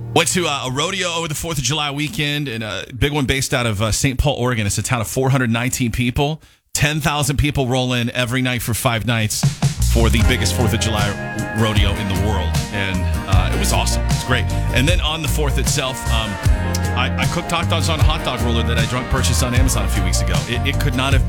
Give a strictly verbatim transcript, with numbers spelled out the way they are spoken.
Went to uh, a rodeo over the fourth of July weekend, and a big one based out of uh, Saint Paul, Oregon. It's a town of four hundred nineteen people. ten thousand people roll in every night for five nights for the biggest fourth of July rodeo in the world. And uh, it was awesome. It's great. And then on the fourth itself, um, I, I cooked hot dogs on a hot dog roller that I drunk purchased on Amazon a few weeks ago. It, it could not have